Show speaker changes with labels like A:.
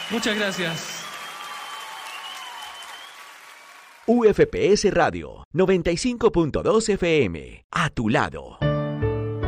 A: Muchas gracias.
B: UFPS Radio 95.2 FM. A tu lado.